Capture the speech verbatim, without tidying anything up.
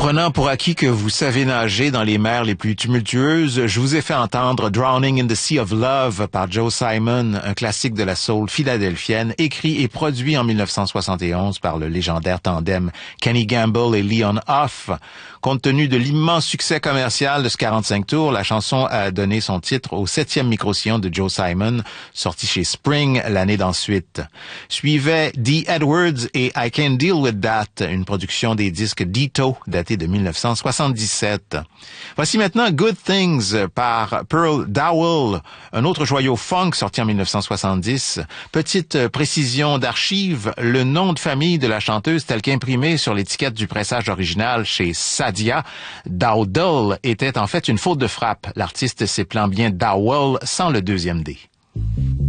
Prenant pour acquis que vous savez nager dans les mers les plus tumultueuses, je vous ai fait entendre Drowning in the Sea of Love par Joe Simon, un classique de la soul philadelphienne, écrit et produit en mille neuf cent soixante et onze par le légendaire tandem Kenny Gamble et Leon Huff. Compte tenu de l'immense succès commercial de ce quarante-cinq tours, la chanson a donné son titre au septième micro-sillon de Joe Simon, sorti chez Spring l'année d'ensuite. Suivait Dee Edwards et I Can't Deal With That, une production des disques Ditto, daté de mille neuf cent soixante-dix-sept. Voici maintenant Good Things par Pearl Dowell, un autre joyau funk sorti en mille neuf cent soixante-dix. Petite précision d'archive, le nom de famille de la chanteuse tel qu'imprimé sur l'étiquette du pressage original chez Sadia, Dowdell, était en fait une faute de frappe. L'artiste s'épelant bien Dowell sans le deuxième D.